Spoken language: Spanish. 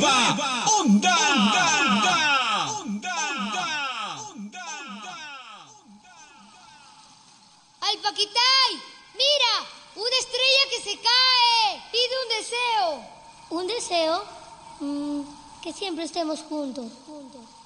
nueva onda. Alpaquitay, mira, una estrella que se cae. Pide un deseo. ¿Un deseo? Que siempre estemos juntos.